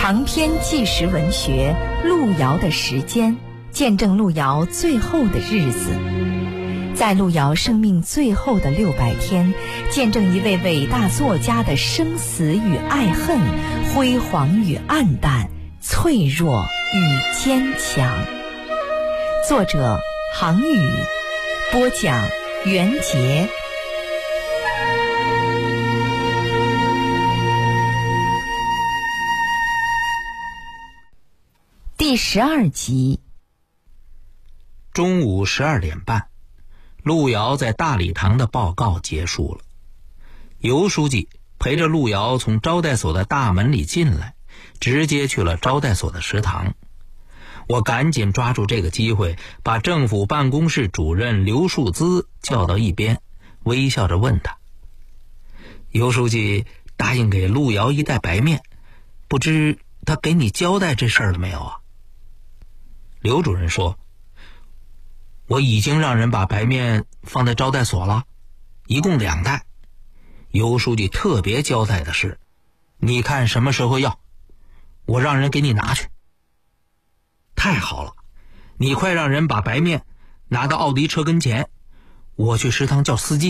长篇纪实文学《路遥的时间》，见证路遥最后的日子。在路遥生命最后的600天，见证一位伟大作家的生死与爱恨，辉煌与暗淡，脆弱与坚强。作者杭宇，播讲袁杰。第12集。 中午12点半，路遥在大礼堂的报告结束了。尤书记陪着路遥从招待所的大门里进来，直接去了招待所的食堂。我赶紧抓住这个机会，把政府办公室主任刘树滋叫到一边，微笑着问他：尤书记答应给路遥一袋白面，不知他给你交代这事儿了没有啊？刘主任说：我已经让人把白面放在招待所了，一共2袋。尤书记特别交代的是，你看什么时候要，我让人给你拿去。太好了，你快让人把白面拿到奥迪车跟前，我去食堂叫司机